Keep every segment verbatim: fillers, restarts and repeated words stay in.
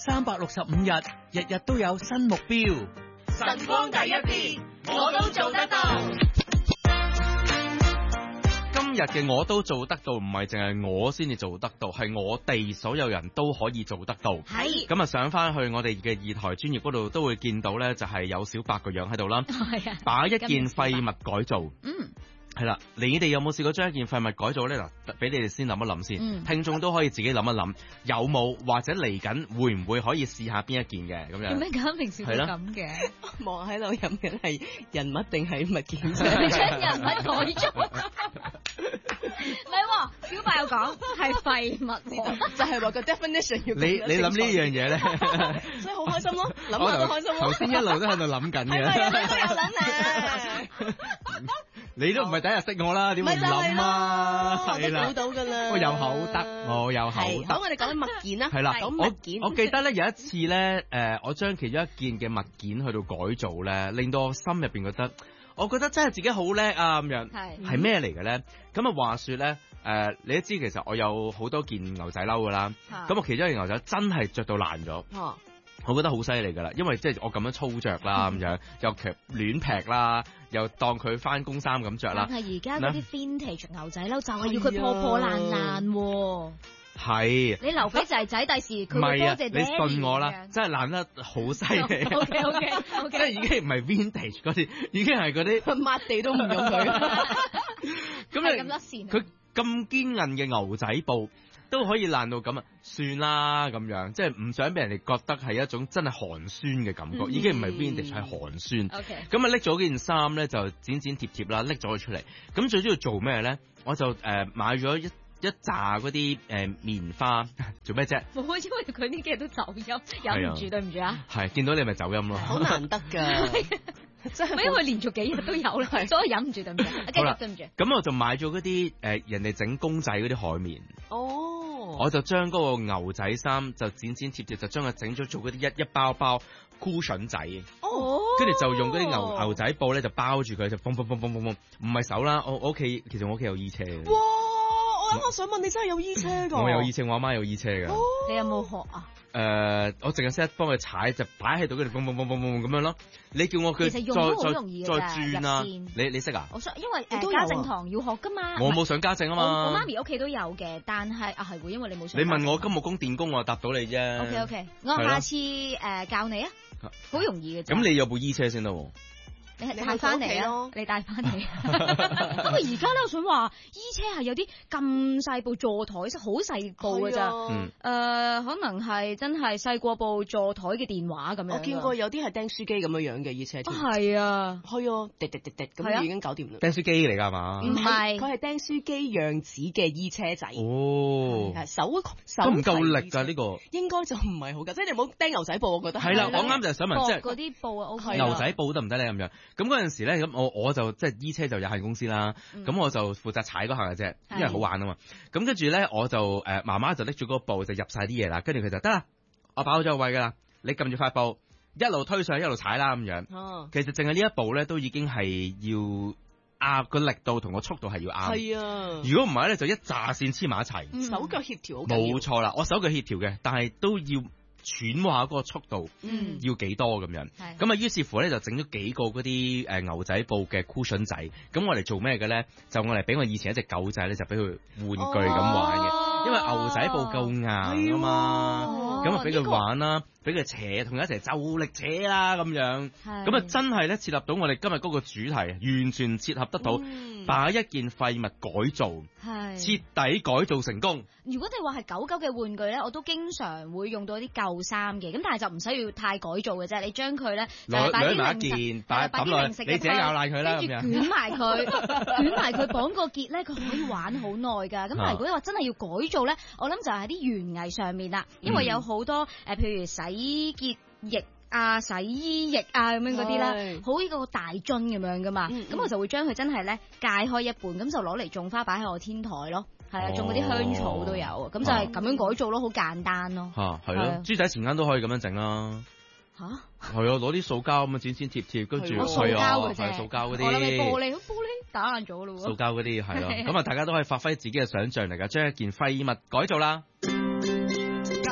三百六十五日，日日都有新目標。 晨光第一篇，我都做得到。 今日嘅我都做得到，唔係淨係我先至做得到，係我哋所有人都可以做得到。 係咁啊，上翻去我哋嘅二台專業嗰度都會見到呢，就係有小白個樣喺度啦。 係啊， 把一件廢物改造。 嗯。 係啦，你哋有冇試過將一件廢物改造呢？嗱，俾你哋先諗一諗先， 嗯、 聽眾都可以自己諗一諗，有冇或者嚟緊會唔會可以試下邊一件嘅咁樣？ 點解咁平時會咁嘅？ 望喺度諗緊係人物定係物件？ 將人物改造。唔係喎，小白有講係廢物， 就係話個 definition 要你你諗呢樣嘢咧， 所以好開心咯，諗下都開心咯。 頭先一路都喺度諗緊嘅， 係咪都有諗啊？ 你都唔係第一日識我啦，點會唔諗啊？係啦， 估到噶啦， 我有口德，我有口德。 好，我哋講緊物件啦。 係啦， 講物件。 我我記得咧有一次咧，誒，我將其中一件嘅物件去到改造咧，令到我心入邊覺得，我覺得真係自己好叻啊咁樣。係係咩嚟嘅咧？咁啊話說咧，誒，你都知其實我有好多件牛仔褸噶啦，咁我其中一件牛仔真係着到爛咗。我覺得好犀利噶啦，因為即係我咁樣操着啦，咁樣又其實亂劈啦，又當佢翻工衫咁着啦。 但係而家嗰啲 vintage 牛仔褸就係要佢破破爛爛。 係。 你留俾仔仔第時佢會多謝爹哋。 你信我啦，真係爛得好犀利。 O K O K O K， 即係已經唔係 vintage 嗰啲，已經係嗰啲抹地都唔用佢。 咁你咁甩線，佢咁堅韌嘅牛仔布。都可以爛到咁啊，算啦咁樣，即係唔想俾人哋覺得係一種真係寒酸嘅感覺，嗯、已經唔係 vintage 係寒酸。 OK， 咁啊拎咗件衫咧就剪剪貼貼啦，拎咗佢出嚟。咁最主要做咩咧？我就誒、呃、買咗一一紮嗰啲誒棉花，做咩啫？ 冇，因為佢呢幾日都走音，忍唔住，對唔住啊。 係見到你咪走音咯， 好難得㗎。 真係，因為連續幾日都有啦，所以忍唔住，對唔住。繼續，對唔住。 咁我就買咗嗰啲誒人哋整公仔嗰啲海綿。 哦， 我就將嗰個牛仔衫就剪剪貼貼，就將佢整咗做嗰啲一一包包 cushion 仔。 哦， 跟住就用嗰啲牛牛仔布咧就包住佢，就嘣嘣嘣嘣嘣嘣，唔係手啦，我我屋企其實我屋企有衣車嘅。 哇！我啱啱想問你真係有衣車㗎？ 我有衣車，我阿媽有衣車㗎。 哦，你有冇學啊？ 誒、呃，我淨係識幫佢踩，就擺喺度，跟住嘣嘣嘣嘣嘣咁樣咯。你叫我佢再再再轉啊？你你識啊？ 我想，因為誒家政堂要學噶嘛。 我冇上家政啊嘛。 我我媽咪屋企都有嘅，但係啊係會，因為你冇上。 你問我金木工電工，我答到你啫。 OK OK，我下次誒、呃、教你啊，好容易嘅。 咁你有部衣車先得喎。 你係帶翻嚟咯，你帶翻嚟。不過而家咧，我想話衣車係有啲咁細部座台，好細部㗎咋。誒、呃，可能係真係細過部座台嘅電話咁樣。 我見過有啲係釘書機咁樣樣嘅衣車。 係啊， 係啊，滴滴滴滴咁已經搞掂啦。 釘書機嚟㗎嘛？ 唔係， 佢係釘書機樣子嘅衣車仔。 哦， 手手都唔夠力㗎呢、呢個。 應該就唔係好㗎，即係你唔好釘牛仔布，我覺得係啦。我啱就係想問，即係嗰啲布啊 OK。 牛仔布得唔得咧？咁樣。咁嗰陣時咧，咁我我就即係衣車就有限公司啦，咁、嗯、我就負責踩嗰下嘅啫，因為好玩啊嘛。咁跟住咧，我就誒媽媽就拎住嗰個布就入晒啲嘢啦，跟住佢就得啦，我擺好咗個位噶啦，你撳住塊布一路推上去一路踩啦咁樣。哦，其實淨係呢一步咧，都已經係要壓個力度同個速度係要啱。係啊，如果唔係咧，就一紮線黐埋一齊、 嗯，手腳協調好緊要。冇錯啦，我手腳協調嘅，但係都要。揣摩下嗰個速度，嗯，要幾多咁樣？咁啊，於是乎咧就整咗幾個嗰啲誒牛仔布嘅 cushion 仔。咁我嚟做咩嘅咧？就我嚟俾我以前一隻狗仔咧，就俾佢玩具咁玩嘅、哦。因為牛仔布夠硬啊嘛，咁啊俾佢玩啦，俾、這、佢、個、扯，同佢一齊就力扯啦咁樣。咁啊真係咧切合到我哋今日嗰個主題，完全切合得到，嗯、把一件廢物改造，徹底改造成功。 如果你話係狗狗嘅玩具咧，我都經常會用到啲舊衫嘅，咁但係就唔使要太改造嘅啫。你將佢咧攞攞埋一件，擺擺啲零食，你自己咬爛佢啦，咁樣捲埋佢，捲埋佢綁個結咧，佢可以玩好耐噶。咁但係如果你話真係要改造咧，我諗就係啲園藝上面啦，因為有好多誒、呃，譬如洗潔液啊、洗衣液啊咁樣嗰啲啦，好呢個大樽咁樣噶嘛。咁、嗯、我就會將佢真係咧解開一半，咁就攞嚟種花擺喺我天台咯。係啊，種嗰啲香草都有，咁、哦、就係咁樣改造咯，好簡單咯。吓係咯，豬仔前間都可以咁樣整啦。吓係啊，攞啲塑膠咁啊剪剪貼貼，跟住係啊，係塑膠嗰啲。我諗你玻璃，玻璃打爛咗咯。塑膠嗰啲係咯，咁啊大家都可以發揮自己嘅想象力噶，將一件廢物改造啦。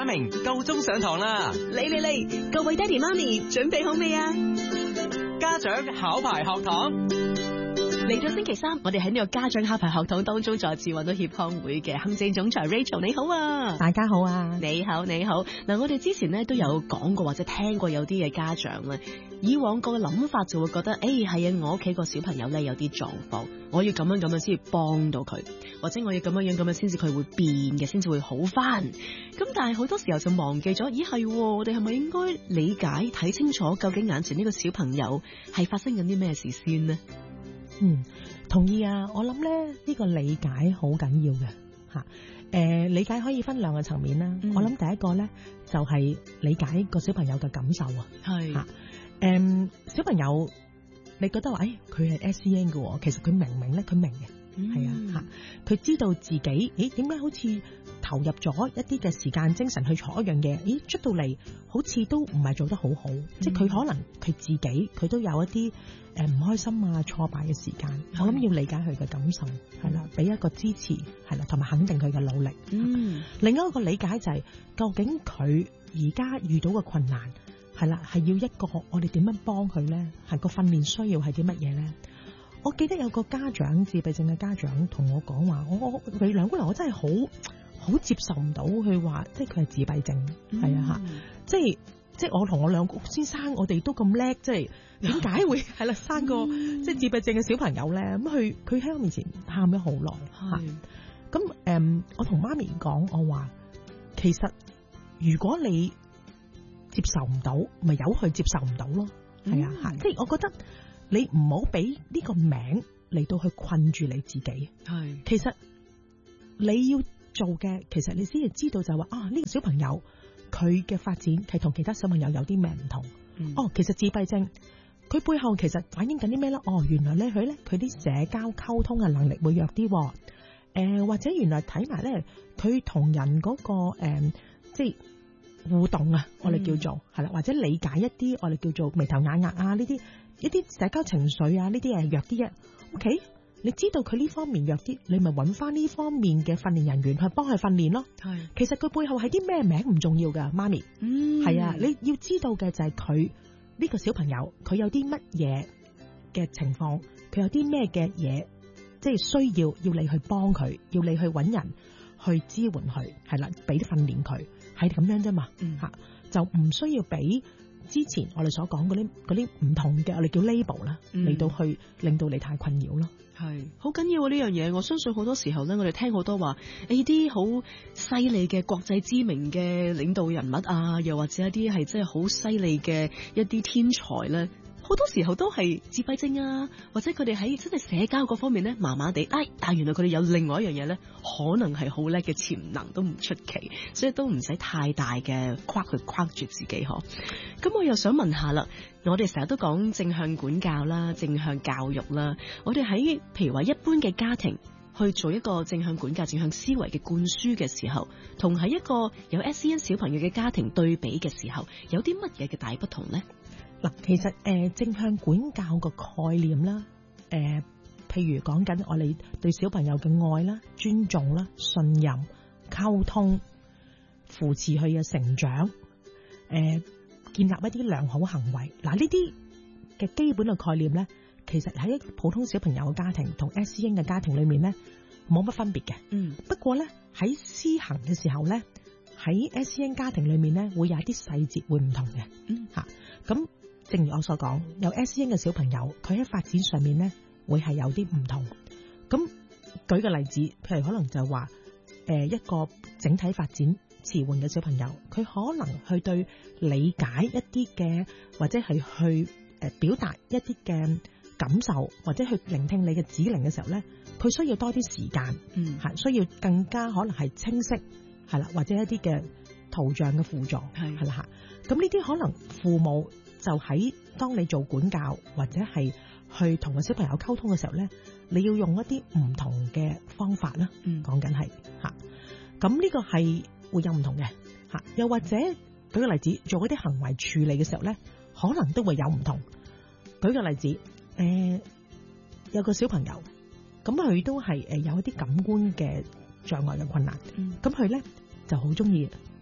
擺明夠鐘上堂啦！ 嚟嚟嚟，各位爹哋媽咪準備好未啊？ 家長考牌學堂。 嚟到星期三，我哋喺呢個家長考牌學堂當中再次揾到協康會嘅行政總裁 Rachel， 你好啊！ 大家好啊！ 你好你好。嗱，我哋之前咧都有講過或者聽過有啲嘅家長咧，以往個諗法就會覺得，誒係啊，我屋企個小朋友咧有啲狀況，我要咁樣咁樣先至幫到佢，或者我要咁樣樣咁樣先至佢會變嘅，先至會好翻。咁但係好多時候就忘記咗，咦係，我哋係咪應該理解睇清楚究竟眼前呢個小朋友係發生緊啲咩事先呢？ 嗯，同意啊！我諗咧呢、這個理解好緊要嘅吓。誒、呃，理解可以分兩個層面啦。嗯、我諗第一個咧就係、是、理解個小朋友嘅感受啊。係吓，誒、呃，小朋友你覺得話，誒，佢係 S E N 嘅，其實佢明唔明咧？佢明嘅，係、嗯、啊吓，佢知道自己，咦，點解好似投入咗一啲嘅時間、精神去做一樣嘢，咦，出到嚟好似都唔係做得好好，嗯、即係佢可能佢自己佢都有一啲。誒，唔開心啊，挫敗嘅時間，我諗要理解佢嘅感受，係啦，俾一個支持，係啦，同埋肯定佢嘅努力。嗯，另一個理解就係、是、究竟佢而家遇到嘅困難，係啦，係要一個我哋點樣幫佢咧？係個訓練需要係啲乜嘢咧？我記得有個家長自閉症嘅家長同我講話，我我佢兩姑娘，我真係好好接受唔到佢話，即係佢係自閉症，係啊吓，即係。即係我同我兩個先生，我哋都咁叻，即係點解會係啦生個即係自閉症嘅小朋友咧？咁佢佢喺我面前喊咗好耐吓。咁誒、嗯，我同媽咪講，我話其實如果你接受唔到，咪由佢接受唔到咯。係啊吓，即係我覺得你唔好俾呢個名嚟到去困住你自己。係，其實你要做嘅，其實你先至知道就係話啊，呢個小朋友。佢嘅發展係同其他小朋友有啲咩唔同？嗯、哦，其實自閉症佢背後其實反映緊啲咩咧？哦，原來咧佢咧佢啲社交溝通嘅能力會弱啲，誒、呃、或者原來睇埋咧佢同人嗰、那個誒、呃、即係互動啊，我哋叫做係啦、嗯，或者理解一啲我哋叫做眉頭眼額啊呢啲一啲社交情緒啊呢啲係弱啲嘅。OK。你知道佢呢方面弱啲，你咪揾翻呢方面嘅訓練人員去幫佢訓練咯。係，其實佢背後係啲咩名唔重要噶，媽咪。嗯，係啊，你要知道嘅就係佢呢個小朋友，佢有啲乜嘢嘅情況，佢有啲咩嘅嘢，即係需要要你去幫佢，要你去揾人去支援佢，係啦，俾啲訓練佢，係咁樣啫嘛。嗯，吓就唔需要俾。之前我哋所講嗰啲嗰啲唔同嘅，我哋叫 label 啦，嚟到去令到你太困擾咯。 係好緊要呢樣嘢，我相信好多時候咧，我哋聽好多話，呢啲好犀利嘅國際知名嘅領導人物啊，又或者一啲係真係好犀利嘅一啲天才咧。好多時候都係自閉症啊，或者佢哋喺真係社交嗰方面咧麻麻地，哎，但係原來佢哋有另外一樣嘢咧，可能係好叻嘅潛能都唔出奇，所以都唔使太大嘅框去框住自己嗬。咁我又想問下啦，我哋成日都講正向管教啦、正向教育啦，我哋喺譬如話一般嘅家庭去做一個正向管教、正向思維嘅灌輸嘅時候，同喺一個有 S E N 小朋友嘅家庭對比嘅時候，有啲乜嘢嘅大不同咧？ 嗱，其實誒、呃、正向管教個概念啦，誒、呃，譬如講緊我哋對小朋友嘅愛啦、尊重啦、信任、溝通、扶持佢嘅成長，誒、呃，建立一啲良好行為。嗱、呃，呢啲嘅基本嘅概念咧，其實喺一個普通小朋友嘅家庭同 S E N 嘅家庭裏面咧，冇乜分別嘅。嗯，不過咧喺施行嘅時候咧，喺 S E N 家庭裏面咧，會有一啲細節會唔同嘅。嗯，吓咁。正如我所講，有 S E N 嘅小朋友，佢喺發展上面咧會係有啲唔同。咁舉個例子，譬如可能就話，誒、呃、一個整體發展遲緩嘅小朋友，佢可能去對理解一啲嘅，或者係去誒表達一啲嘅感受，或者去聆聽你嘅指令嘅時候咧，佢需要多啲時間，嗯，係需要更加可能係清晰，係啦，或者一啲嘅圖像嘅輔助，係係啦吓。咁呢啲可能父母。就喺當你做管教或者係去同個小朋友溝通嘅時候咧，你要用一啲唔同嘅方法啦。嗯，講緊係吓，咁呢個係會有唔同嘅吓。又或者舉個例子，做一啲行為處理嘅時候咧，可能都會有唔同。舉個例子，誒、呃，有個小朋友，咁佢都係誒有一啲感官嘅障礙嘅困難。嗯，咁佢咧就好中意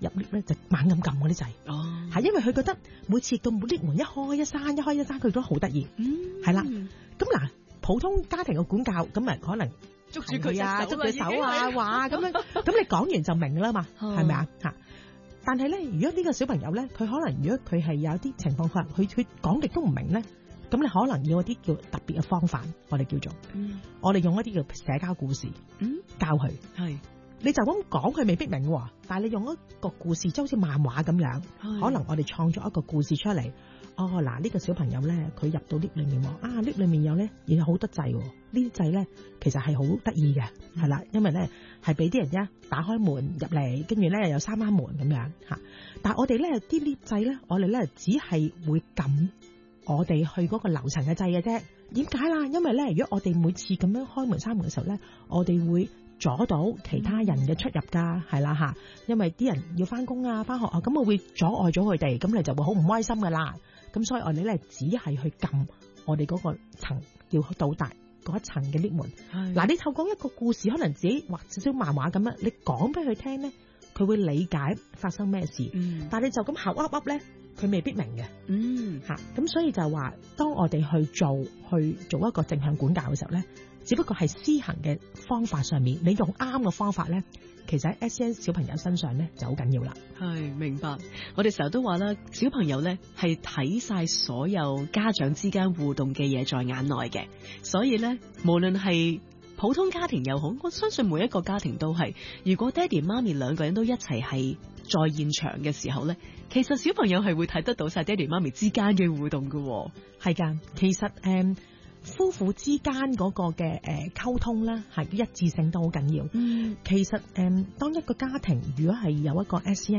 入 lift 咧就猛咁撳嗰啲掣， 哦， 係因為佢覺得每次到 lift 門一開一閂一開一閂，佢都好得意， 嗯， 係啦。咁嗱，普通家庭嘅管教咁咪可能捉住佢啊， 捉佢手啊，話咁樣，咁你講完就明啦嘛，係咪啊？嚇！但係咧，如果呢個小朋友咧，佢可能如果佢係有啲情況，佢佢佢講極都唔明咧，咁你可能要一啲叫特別嘅方法，我哋叫做， 嗯， 我哋用一啲叫社交故事， 嗯， 教佢。 係， 你就咁講，佢未必明喎。但係你用一個故事，就好似漫畫咁樣，可能我哋創作一個故事出嚟。哦，嗱，呢個小朋友咧，佢入到 lift 裏面喎，啊 lift 裏面有咧，亦有好多掣喎。呢啲掣咧，其實係好得意嘅，係啦，因為咧係俾啲人一打開門入嚟，跟住咧有三閂門咁樣嚇。但係我哋咧啲 lift 掣咧，我哋咧只係會撳我哋去嗰個樓層嘅掣嘅啫。點解啦？因為咧，如果我哋每次咁樣開門閂門嘅時候咧，我哋會阻到其他人嘅出入㗎，係啦嚇。因為啲人要翻工啊、翻學啊，咁我會阻礙咗佢哋，咁你就會好唔開心㗎啦。咁所以我哋咧只係去撳我哋嗰個層要到達嗰一層嘅 lift 門。嗱，你透過一個故事，可能自己畫少少漫畫咁樣，你講俾佢聽咧，佢會理解發生咩事。嗯，但係你就咁口噏噏咧，佢未必明嘅。嗯，嚇，咁所以就話，當我哋去做去做一個正向管教嘅時候咧，只不過係施行嘅方法上面，你用啱嘅方法咧，其實喺 S E N 小朋友身上咧就好緊要啦。 係，明白。我哋成日都話啦，小朋友咧係睇晒所有家長之間互動嘅嘢在眼內嘅，所以咧無論係普通家庭又好，我相信每一個家庭都係，如果爹哋媽咪兩個人都一齊係在現場嘅時候咧，其實小朋友係會睇得到晒爹哋媽咪之間嘅互動㗎。 係㗎，其實誒。嗯夫婦之間嗰個嘅誒溝通咧，係一致性都好緊要。嗯，其實誒、嗯，當一個家庭如果係有一個 S E N